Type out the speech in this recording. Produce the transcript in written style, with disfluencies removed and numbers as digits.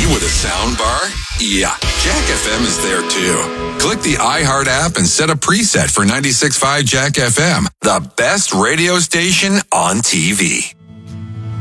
with a sound bar? Yeah, Jack FM is there too. Click the iHeart app and set a preset for 96.5 Jack FM, the best radio station on TV.